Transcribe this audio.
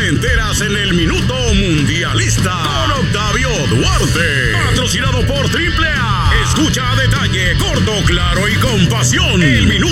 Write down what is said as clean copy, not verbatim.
enteras en el Minuto Mundialista con Octavio Duarte. Patrocinado por AAA. Escucha a detalle, corto, claro y con pasión. El Minuto